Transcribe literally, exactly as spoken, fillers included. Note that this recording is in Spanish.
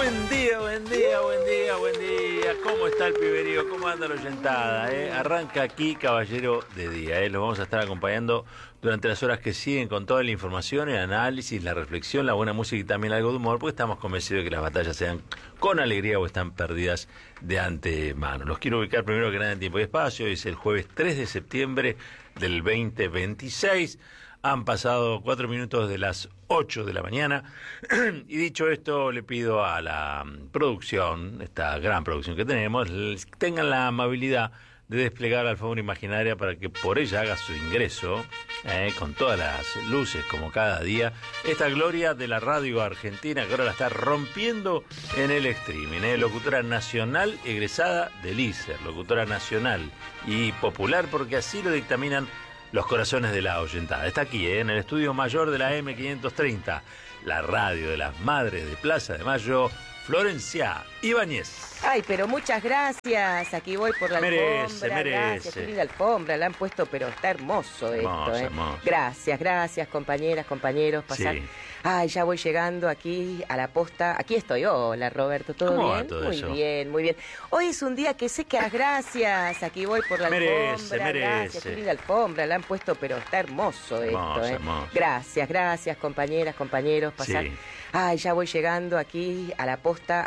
Buen día, buen día, buen día, buen día. ¿Cómo está el piberío? ¿Cómo anda la oyentada? Eh? Arranca aquí Caballero de Día. Eh? Los vamos a estar acompañando durante las horas que siguen con toda la información, el análisis, la reflexión, la buena música y también algo de humor, porque estamos convencidos de que las batallas sean con alegría o están perdidas de antemano. Los quiero ubicar primero que nada en tiempo y espacio. Es el jueves tres de septiembre del veinte veintiséis. Han pasado cuatro minutos de las ocho de la mañana y dicho esto le pido a la producción, esta gran producción que tenemos, tengan la amabilidad de desplegar la alfombra imaginaria para que por ella haga su ingreso, eh, con todas las luces como cada día, esta gloria de la radio argentina que ahora la está rompiendo en el streaming, eh, locutora nacional egresada del I S E R, locutora nacional y popular porque así lo dictaminan los corazones de la oyentada. Está aquí, ¿eh? En el estudio mayor de la eme quinientos treinta, la radio de las madres de Plaza de Mayo, Florencia Ibáñez. Ay, pero muchas gracias. Aquí voy por la merece, alfombra. Merece, Gracias, qué linda alfombra. La han puesto, pero está hermoso, hermoso esto, ¿eh? Hermoso. Gracias, gracias, compañeras, compañeros. Pasar. Sí. Ay, ya voy llegando aquí a la posta. Aquí estoy. Hola, Roberto, ¿todo ¿Cómo bien? va todo muy eso? bien, muy bien. Hoy es un día que sé que las gracias. Aquí voy por la merece, alfombra. Merece, Gracias, qué linda alfombra. La han puesto, pero está hermoso, hermoso esto, ¿eh? Hermoso. Gracias, gracias, compañeras, compañeros. Pasar. Sí. Ay, ya voy llegando aquí a la posta.